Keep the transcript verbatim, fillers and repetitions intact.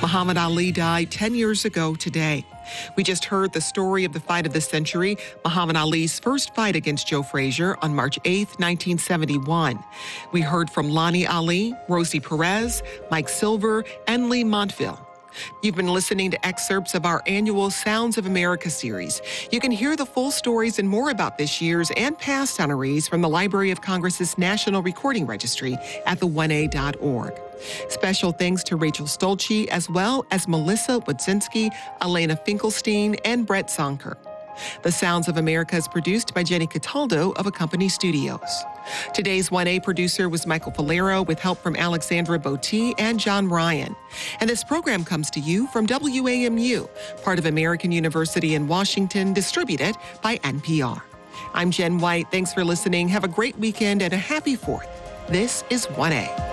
Muhammad Ali died ten years ago today. We just heard the story of the fight of the century, Muhammad Ali's first fight against Joe Frazier on March eighth, nineteen seventy-one. We heard from Lonnie Ali, Rosie Perez, Mike Silver, and Lee Montville. You've been listening to excerpts of our annual Sounds of America series. You can hear the full stories and more about this year's and past honorees from the Library of Congress's National Recording Registry at the one A dot org. Special thanks to Rachel Stolce, as well as Melissa Wodzinski, Elena Finkelstein, and Brett Zonker. The Sounds of America is produced by Jenny Cataldo of Accompany Studios. Today's one A producer was Michael Falero with help from Alexandra Botti and John Ryan. And this program comes to you from W A M U, part of American University in Washington, distributed by N P R. I'm Jen White. Thanks for listening. Have a great weekend and a happy fourth. This is one A.